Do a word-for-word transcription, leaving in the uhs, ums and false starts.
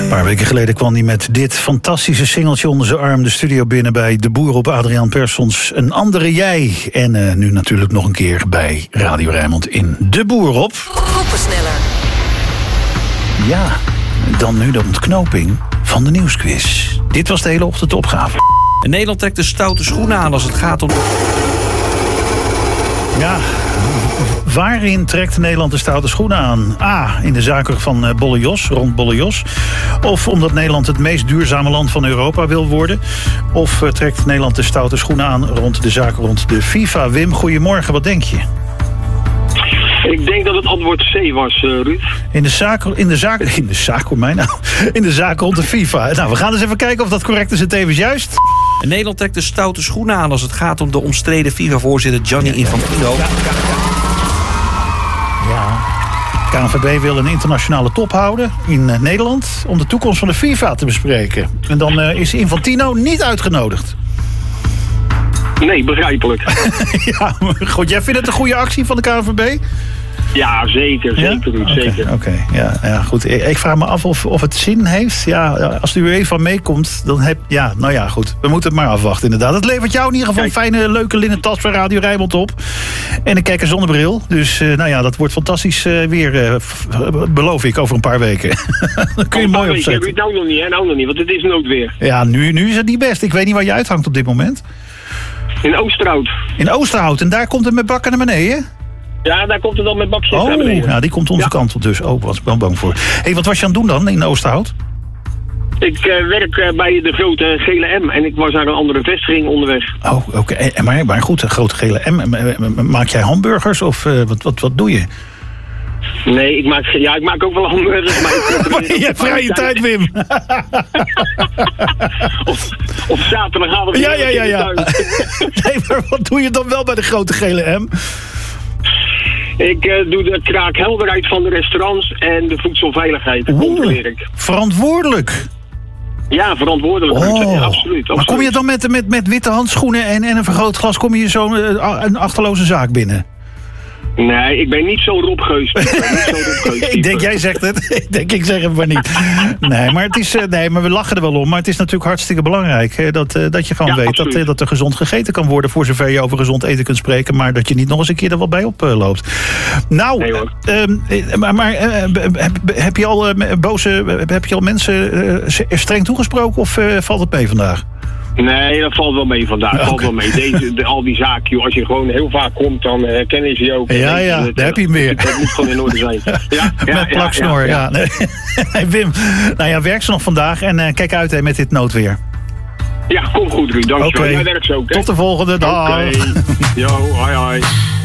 Een paar weken geleden kwam hij met dit fantastische singeltje onder zijn arm de studio binnen bij De Boer op Adriaan Persons. Een andere jij. En uh, nu natuurlijk nog een keer bij Radio Rijnmond in De Boer op. Groepensneller. Ja, dan nu de ontknoping van de nieuwsquiz. Dit was de hele ochtend de opgave. En Nederland trekt de stoute schoenen aan als het gaat om... Ja, waarin trekt Nederland de stoute schoenen aan? A, in de zaken van Bolle Jos, rond Bolle Jos. Of omdat Nederland het meest duurzame land van Europa wil worden. Of uh, trekt Nederland de stoute schoenen aan rond de zaken rond de FIFA. Wim, goedemorgen, wat denk je? Ik denk dat het antwoord C was, uh, Ruud. In de zaak, in de zaak, in de zaak, hoor mij nou. In de zaak rond de FIFA. Nou, we gaan eens even kijken of dat correct is en tevens juist. En Nederland trekt de stoute schoenen aan als het gaat om de omstreden FIFA-voorzitter Gianni Infantino. Ja, ja, ja. ja. K N V B wil een internationale top houden in uh, Nederland om de toekomst van de FIFA te bespreken. En dan uh, is Infantino niet uitgenodigd. Nee, begrijpelijk. Ja, maar goed, jij vindt het een goede actie van de K N V B? Ja, zeker, zeker, ja? Ruud, okay, zeker. Oké, okay, ja, ja, goed. Ik, ik vraag me af of, of het zin heeft. Ja, als de UEFA meekomt, dan heb... Ja, nou ja, goed. We moeten het maar afwachten, inderdaad. Het levert jou in ieder geval een fijne, leuke linnen tas van Radio Rijnmond op. En een kijker zonnebril. Dus, uh, nou ja, dat wordt fantastisch uh, weer, uh, beloof ik, over een paar weken. Dan kun je mooi opzetten. Ik nou nog niet, hè? Nou nog niet, want het is noodweer. Ja, nu, nu is het niet best. Ik weet niet waar je uithangt op dit moment. In Oosterhout. In Oosterhout. En daar komt het met bakken naar beneden? Ja, daar komt het dan met bakjes oh, naar beneden. Ja, die komt onze ja. kant op dus. Oh, was ik wel bang voor. Hé, hey, wat was je aan het doen dan in Oosterhout? Ik uh, werk uh, bij de grote gele M en ik was naar een andere vestiging onderweg. Oh, oké. Okay. Maar, maar goed, de grote gele M. Maak jij hamburgers of uh, wat, wat, wat doe je? Nee, ik maak, ja, ik maak ook wel hamburgers. Maar, ik maar je hebt vrije tijd, Wim. of, of zaterdagavond. Ja, ja, ja, ja. Nee, maar wat doe je dan wel bij de grote gele M? Ik uh, doe de kraakhelderheid van de restaurants en de voedselveiligheid. Controleer ik. Verantwoordelijk. Ja, verantwoordelijk. Oh. Ja, absoluut, absoluut. Maar kom je dan met, met, met witte handschoenen en, en een vergrootglas, kom je zo'n uh, een achterloze zaak binnen? Nee, ik ben niet zo Rob Geus. Ik, ben niet zo Rob Geus ik denk, jij zegt het. Ik denk, ik zeg het maar niet. Nee, maar, het is, nee, maar we lachen er wel om. Maar het is natuurlijk hartstikke belangrijk hè, dat, dat je gewoon ja, weet dat, dat er gezond gegeten kan worden. Voor zover je over gezond eten kunt spreken. Maar dat je niet nog eens een keer er wat bij oploopt. Uh, nou, nee, uh, maar, maar uh, heb, heb, je al, uh, boze, heb je al mensen uh, streng toegesproken of uh, valt het mee vandaag? Nee, dat valt wel mee vandaag. Dat okay. valt wel mee. Deze, de, al die zaken, joh, als je gewoon heel vaak komt, dan herkennen ze je ook. Ja, ja, daar heb je het meer. Dat moet gewoon in orde zijn. Ja, ja, met plaksnoor, ja. ja. ja. Nee. Wim, nou ja, werk ze nog vandaag en uh, kijk uit hè, met dit noodweer. Ja, kom goed, Ruud. Dankjewel. Okay. Jij werkt zo, hè? Tot de volgende dag. Okay. Yo, hoi, hoi.